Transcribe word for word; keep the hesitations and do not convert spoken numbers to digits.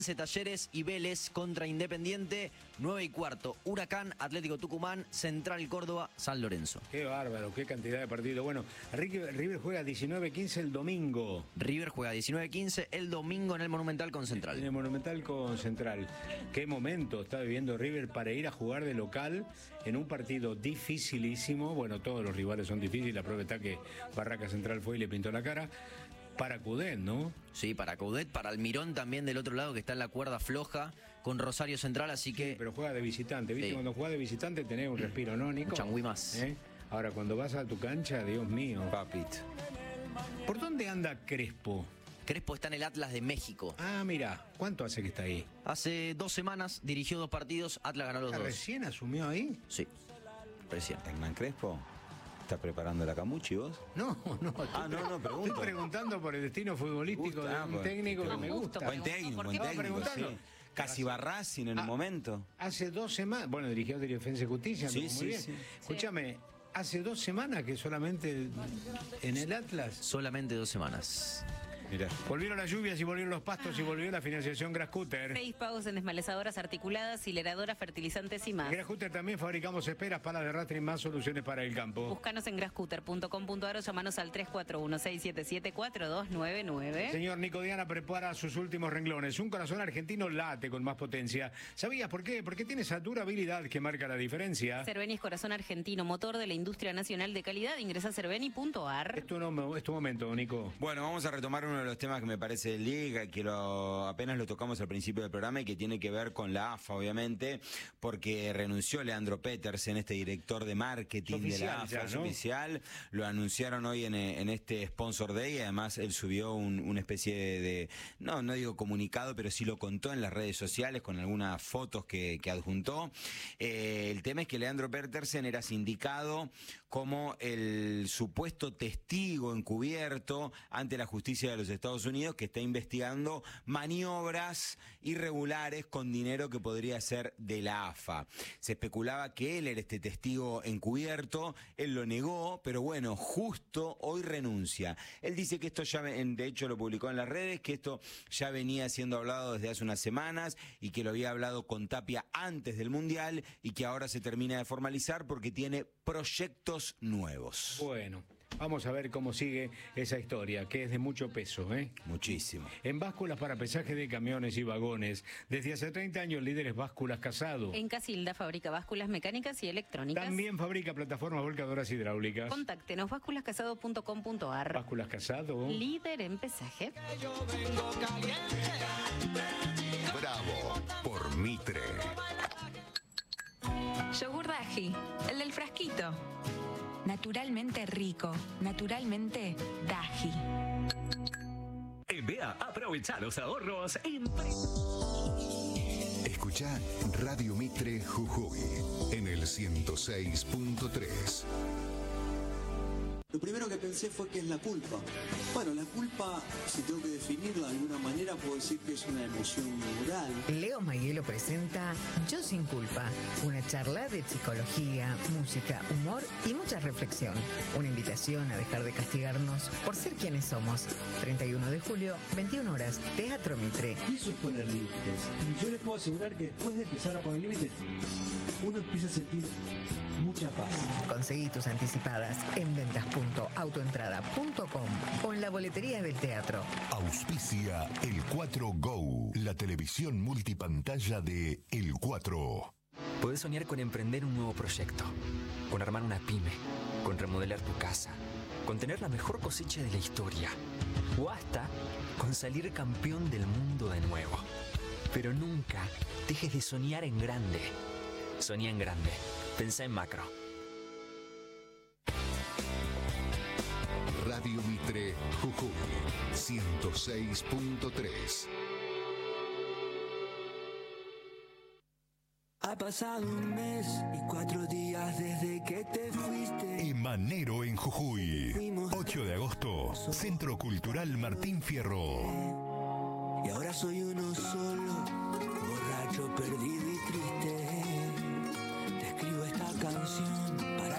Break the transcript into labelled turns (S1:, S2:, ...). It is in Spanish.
S1: Talleres y Vélez contra Independiente, nueve y cuarto, Huracán, Atlético Tucumán, Central Córdoba, San Lorenzo.
S2: Qué bárbaro, qué cantidad de partidos. Bueno, River juega diecinueve quince el domingo.
S1: River juega diecinueve quince el domingo en el Monumental con Central.
S2: En el Monumental con Central. Qué momento está viviendo River para ir a jugar de local en un partido dificilísimo. Bueno, todos los rivales son difíciles, la prueba está que Barraca Central fue y le pintó la cara. Para Coudet, ¿no?
S1: Sí, para Coudet, para Almirón también del otro lado, que está en la cuerda floja con Rosario Central, así que...
S2: Sí, pero juega de visitante, ¿viste? Sí. Cuando juega de visitante tenés un respiro, ¿no, Nico?
S1: Un changüí más.
S2: ¿Eh? Ahora, cuando vas a tu cancha, Dios mío.
S1: Papit.
S2: ¿Por dónde anda Crespo?
S1: Crespo está en el Atlas de México.
S2: Ah, mira, ¿cuánto hace que está ahí?
S1: Hace dos semanas dirigió dos partidos, Atlas ganó los dos.
S2: ¿Recién asumió ahí?
S1: Sí, recién.
S3: ¿Hernán Crespo? ¿Estás preparando la Camuchi vos?
S2: No, no.
S3: Ah, no, no, pregunto.
S2: Estoy preguntando por el destino futbolístico
S3: gusta,
S2: de un
S3: pues,
S2: técnico que me gusta.
S3: Buen técnico, buen técnico, sí. Casi Barracín en
S2: ah,
S3: un momento.
S2: Hace dos semanas, bueno, dirigió de Defensa y Justicia,
S3: sí,
S2: muy
S3: sí,
S2: bien.
S3: Sí.
S2: Escúchame, hace dos semanas que solamente en el Atlas.
S1: Solamente dos semanas.
S2: Mirá. Volvieron las lluvias y volvieron los pastos y volvió la financiación Grascutter.
S4: Seis pagos en desmalezadoras articuladas, hileradoras, fertilizantes y más.
S2: Grascutter también fabricamos esperas, palas de rastre y más soluciones para el campo.
S4: Búscanos en grascutter punto com punto ar o llamanos al tres cuatro uno, seis siete siete, cuatro dos nueve nueve.
S2: Señor Nico Diana prepara sus últimos renglones. Un corazón argentino late con más potencia. ¿Sabías por qué? Porque tiene esa durabilidad que marca la diferencia.
S4: Cerveni es corazón argentino, motor de la industria nacional de calidad. Ingresa a cerveni punto ar.
S2: Es tu, no, es tu momento, Nico.
S3: Bueno, vamos a retomar uno de los temas que me parece de liga, que lo, apenas lo tocamos al principio del programa y que tiene que ver con la A F A, obviamente, porque renunció Leandro Petersen, este director de marketing oficial, de la A F A, ya, ¿no? Es oficial, lo anunciaron hoy en, en este Sponsor Day, y además él subió un, una especie de, no, no digo comunicado, pero sí lo contó en las redes sociales con algunas fotos que, que adjuntó. Eh, el tema es que Leandro Petersen era sindicado como el supuesto testigo encubierto ante la justicia de los Estados Unidos, que está investigando maniobras irregulares con dinero que podría ser de la A F A. Se especulaba que él era este testigo encubierto, él lo negó, pero bueno, justo hoy renuncia. Él dice que esto ya, de hecho lo publicó en las redes, que esto ya venía siendo hablado desde hace unas semanas y que lo había hablado con Tapia antes del Mundial y que ahora se termina de formalizar porque tiene proyectos nuevos.
S2: Bueno. Vamos a ver cómo sigue esa historia, que es de mucho peso, ¿eh?
S3: Muchísimo.
S2: En básculas para pesaje de camiones y vagones, desde hace treinta años líderes Básculas Casado.
S4: En Casilda fabrica básculas mecánicas y electrónicas.
S2: También fabrica plataformas volcadoras hidráulicas.
S4: Contáctenos básculas casado punto com punto ar.
S2: Básculas Casado.
S4: Líder en pesaje.
S5: Bravo por Mitre.
S6: Yogur Daji, el del frasquito. Naturalmente rico, naturalmente Daji.
S7: En B A aprovecha los ahorros en...
S5: Escuchá Radio Mitre Jujuy en el ciento seis punto tres.
S8: Lo primero que pensé fue que es la culpa. Bueno, la culpa, si tengo que definirla de alguna manera, puedo decir que es una emoción moral.
S9: Leo Mayelo presenta Yo sin culpa, una charla de psicología, música, humor y mucha reflexión. Una invitación a dejar de castigarnos por ser quienes somos. treinta y uno de julio, veintiuna horas, Teatro Mitre.
S8: Eso es poner límites. Y yo les puedo asegurar que después de empezar a poner límites, uno empieza a sentir mucha paz.
S9: Conseguí tus anticipadas en ventas punto autoentrada punto com o en la boletería del teatro.
S5: Auspicia El cuatro Go, la televisión multipantalla de El cuatro.
S10: Podés soñar con emprender un nuevo proyecto, con armar una pyme, con remodelar tu casa, con tener la mejor cosecha de la historia o hasta con salir campeón del mundo de nuevo. Pero nunca dejes de soñar en grande. Soñá en grande. Pensá en macro.
S5: Radio Mitre Jujuy ciento seis punto tres.
S11: Ha pasado un mes y cuatro días desde que te fuiste.
S5: Emanero en Jujuy. ocho de agosto, Centro Cultural Martín Fierro.
S11: Y ahora soy uno solo, borracho, perdido y triste. Te escribo esta canción